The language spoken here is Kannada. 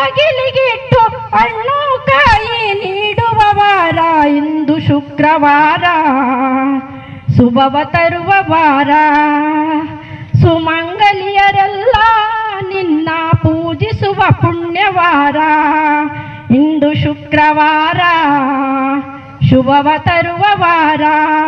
ಬಾಗಿಲಿಗಿಟ್ಟು ಹಣ್ಣು ಕಾಯಿ ನೀಡುವ ವಾರ ಇಂದು ಶುಕ್ರವಾರ, ಶುಭವ ತರುವ ವಾರ. ಸುಮಂಗಲಿಯರೆಲ್ಲ ನಿನ್ನ ಪೂಜಿಸುವ ಪುಣ್ಯವಾರ ಇಂದು ಶುಕ್ರವಾರ, ಶುಭವ ತರುವ ವಾರ.